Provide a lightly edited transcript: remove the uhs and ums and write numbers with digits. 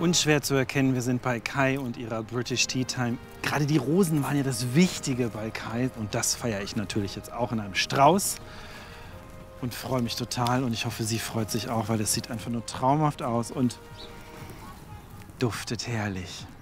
Unschwer zu erkennen, wir sind bei Kai und ihrer British Tea Time. Gerade die Rosen waren ja das Wichtige bei Kai und das feiere ich natürlich jetzt auch in einem Strauß und freue mich total und ich hoffe, sie freut sich auch, weil es sieht einfach nur traumhaft aus und duftet herrlich.